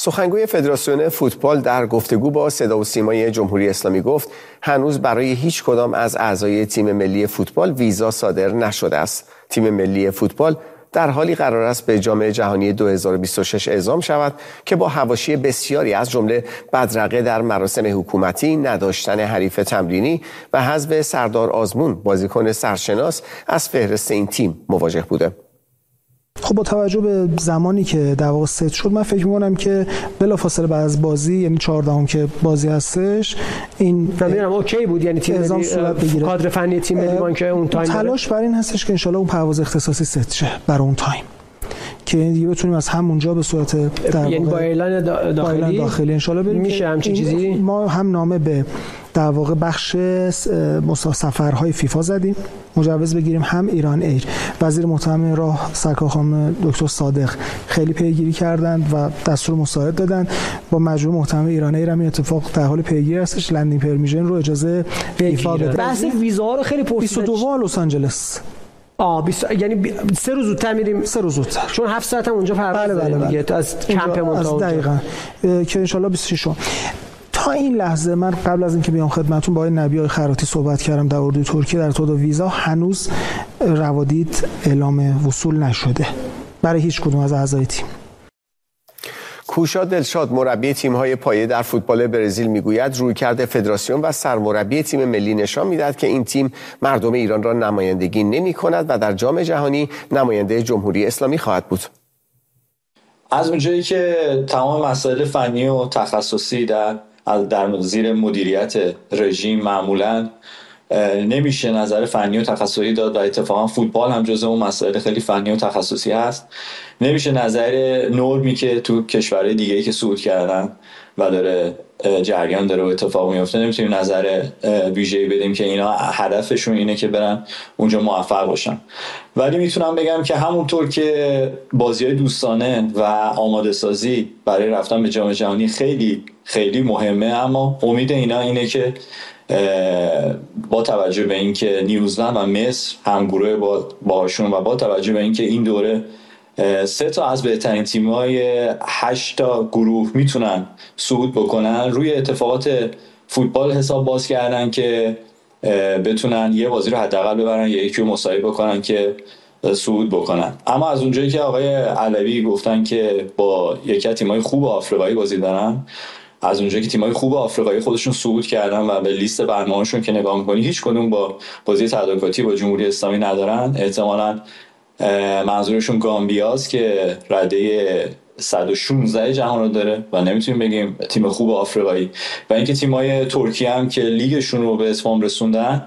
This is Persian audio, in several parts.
سخنگوی فدراسیون فوتبال در گفتگو با صدا و سیمای جمهوری اسلامی گفت هنوز برای هیچ کدام از اعضای تیم ملی فوتبال ویزا صادر نشده است. تیم ملی فوتبال در حالی قرار است به جام جهانی 2026 اعزام شود که با حواشی بسیاری از جمله بدرقه در مراسم حکومتی، نداشتن حریف تمرینی و حذف سردار آزمون بازیکن سرشناس از فهرست این تیم مواجه بوده. خب با توجه به زمانی که در واقع ست شد، من فکر می‌کنم که بلافاصله بعد از بازی، یعنی 14ام که بازی هستش، این می‌دونم اوکی بود، یعنی تیم ملی کادر فنی تیم ملی بانک اون تایم تلاش بر این هستش که ان شاءالله اون پرواز اختصاصی ست شه برای اون تایم که دیگه بتونیم از همونجا به صورت در یعنی با اعلان داخلی ان شاءالله بریم. میشه همچین چیزی؟ ما هم نامه به در واقع بخش سفرهای فیفا زدیم مجوز بگیریم، هم ایران ایر، وزیر محترم راه سرکار خانم دکتر صادق خیلی پیگیری کردند و دستور مساعد دادن. با مجموعه محترم ایران ایر هم این اتفاق در حال پیگیری هستش، لندینگ پرمیشن رو اجازه فیفا بده. بحث ویزا رو خیلی پرسیدن. 22 لس آنجلس. یعنی 3 روز زودتر میریم. 3 روز زودتر، چون 7 ساعت هم اونجا پرواز داریم دیگه از کمپمون تا دقیقاً که ان شاء الله 26 تا این لحظه. من قبل از اینکه بیام خدمتتون با آقای نبی خراتی صحبت کردم در اردوی ترکیه در ارتباط ویزا. هنوز روادید اعلام وصول نشده برای هیچ کدوم از اعضای تیم. کوشا دلشاد مربی تیم‌های پایه در فوتبال برزیل میگوید رویکرد فدراسیون و سرمربی تیم ملی نشان می‌دهد که این تیم مردم ایران را نمایندگی نمی‌کند و در جام جهانی نماینده جمهوری اسلامی خواهد بود. از اونجایی که تمام مسائل فنی و تخصصی در زیر مدیریت رژیم معمولاً نمیشه نظر فنی و تخصصی داد و اتفاقا فوتبال هم جزو اون مسائل خیلی فنی و تخصصی هست، نمیشه نظر نرمی که تو کشورهای دیگه‌ای که صعود کردن و داره جریان داره و اتفاق میفته نمیتونیم نظر ویژه‌ای بدیم که اینا هدفشون اینه که برن اونجا موفق باشن. ولی میتونم بگم که همونطور که بازی‌های دوستانه و آماده سازی برای رفتن به جام جهانی خیلی خیلی مهمه، اما امید اینا اینه که با توجه به اینکه نیوزلند و مصر همگروه باهاشون و با توجه به اینکه این دوره 3 تا از بهترین تیم‌های 8 تا گروه میتونن صعود بکنن، روی اتفاقات فوتبال حساب باز کردن که بتونن یه بازی رو حداقل ببرن یا یکی رو مساوی بکنن که صعود بکنن. اما از اونجایی که آقای علوی گفتن که با یکی از تیم‌های خوب آفریقایی بازی دارن، از اونجایی که تیم‌های خوب آفریقایی خودشون صعود کردن و به لیست برنامه‌شون که نگاه می‌کنی هیچ کدوم با بازی تدارکاتی با جمهوری اسلامی ندارن، احتمالاً منظورشون گامبیاست که رده 116 جهان رو داره و نمیتونیم بگیم تیم خوب آفریقایی، و اینکه تیم‌های ترکیه هم که لیگشون رو به اتمام رسوندن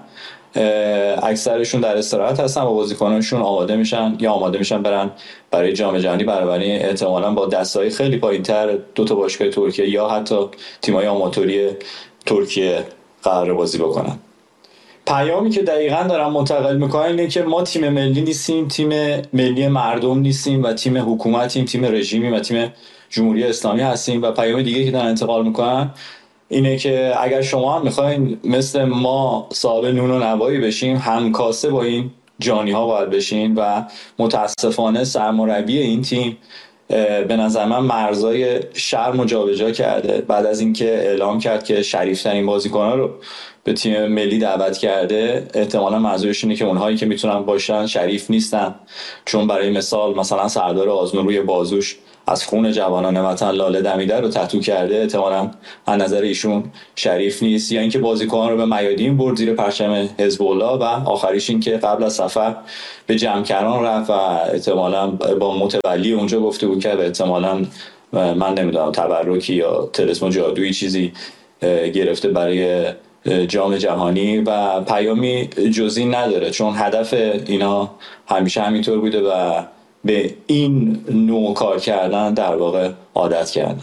اکثرشون در استراحت هستن و بازیکنانشون آماده میشن برن برای جام جهانی. برابری احتمالاً با دستای خیلی پایین‌تر 2 تا باشگاه ترکیه یا حتی تیم‌های آماتوری ترکیه قرار بازی بکنن. پیامی که دقیقاً دارم منتقل میکنن اینه که ما تیم ملی نیستیم، تیم ملی مردم نیستیم و تیم حکومتیم، تیم رژیمی و تیم جمهوری اسلامی هستیم. و پیام دیگه که دارن انتقال میکنن اینه که اگر شما هم میخواین مثل ما صاحب نون و نوایی بشین، همکاسه با این جانی ها باید بشین. و متاسفانه سرمربی این تیم به نظر من مرزای شرم جابجا کرده بعد از اینکه اعلام کرد که شریفترین بازیکن‌ها رو به تیم ملی دعوت کرده. احتمالاً منظورش اینه که اونهایی که میتونن باشن شریف نیستن، چون برای مثلا سردار آزمون روی بازوش از خون جوانان وطن لاله دمیده رو تتو کرده، احتمالاً از نظر ایشون شریف نیست. یا اینکه بازیکنان رو به میادین برد زیر پرچم حزب الله و آخریش این که قبل از سفر به جمکران رفت و احتمالاً با متولی اونجا گفته بود که احتمالاً من نمیدونم تبرکی یا طلسم جادویی چیزی گرفته برای جام جهانی و پیامی جزئی نداره، چون هدف اینا همیشه همینطور بوده و به این نوع کار کردن در واقع عادت کردن.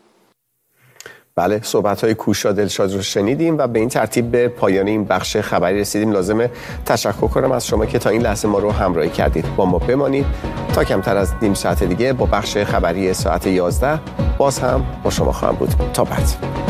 بله، صحبت‌های کوشا دلشاد رو شنیدیم و به این ترتیب به پایان این بخش خبری رسیدیم. لازمه تشکر کنم از شما که تا این لحظه ما رو همراهی کردید. با ما بمانید تا کمتر از نیم ساعت دیگه با بخش خبری ساعت 11 باز هم با شما خواهم بود. تا بعد.